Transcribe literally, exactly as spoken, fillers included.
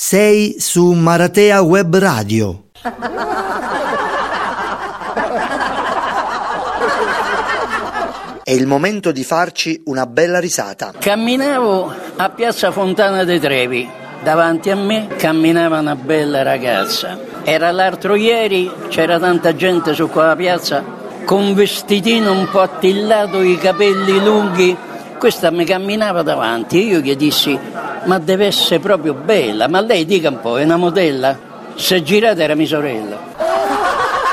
Sei su Maratea Web Radio. È il momento di farci una bella risata. Camminavo a Piazza Fontana dei Trevi. Davanti a me camminava una bella ragazza. Era l'altro ieri, c'era tanta gente su quella piazza con vestitino un po' attillato, i capelli lunghi. Questa mi camminava davanti e io gli dissi: ma deve essere proprio bella, ma lei dica un po', è una modella? Se girate era mia sorella.